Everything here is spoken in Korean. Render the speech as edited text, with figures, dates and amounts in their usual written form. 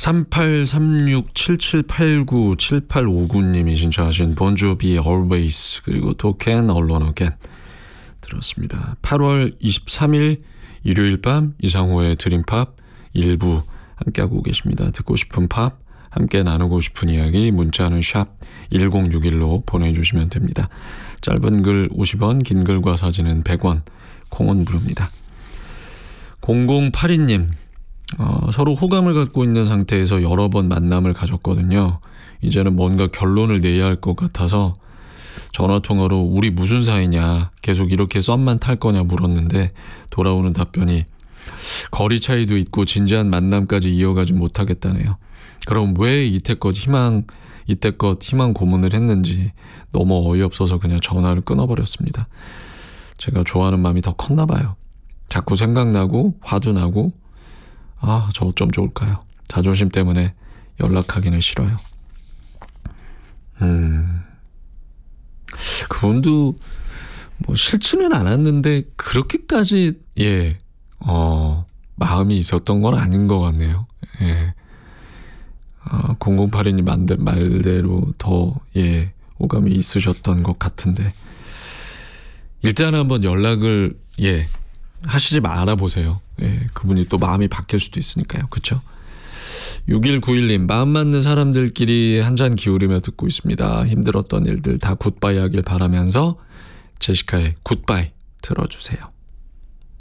383677897859님이 신청하신 본조비 Always 그리고 도켄 Alone Again 들었습니다. 8월 23일 일요일 밤 이상호의 드림팝 일부 함께하고 계십니다. 듣고 싶은 팝, 함께 나누고 싶은 이야기 문자는 샵 1061로 보내주시면 됩니다. 짧은 글 50원, 긴 글과 사진은 100원, 콩은 무료입니다. 0082님 서로 호감을 갖고 있는 상태에서 여러 번 만남을 가졌거든요. 이제는 뭔가 결론을 내야 할 것 같아서 전화통화로 우리 무슨 사이냐, 계속 이렇게 썸만 탈 거냐 물었는데 돌아오는 답변이 거리 차이도 있고 진지한 만남까지 이어가지 못하겠다네요. 그럼 왜 이때껏 희망 고문을 했는지 너무 어이없어서 그냥 전화를 끊어버렸습니다. 제가 좋아하는 마음이 더 컸나 봐요. 자꾸 생각나고 화도 나고 저 어쩜 좋을까요? 자존심 때문에 연락하기는 싫어요. 그분도 뭐 싫지는 않았는데 그렇게까지 마음이 있었던 건 아닌 것 같네요. 0082님 말대로 더 호감이 있으셨던 것 같은데 일단 한번 연락을 하시지 말아보세요. 그분이 또 마음이 바뀔 수도 있으니까요. 그렇죠? 6191님 마음 맞는 사람들끼리 한 잔 기울이며 듣고 있습니다. 힘들었던 일들 다 굿바이 하길 바라면서 제시카의 굿바이 들어주세요.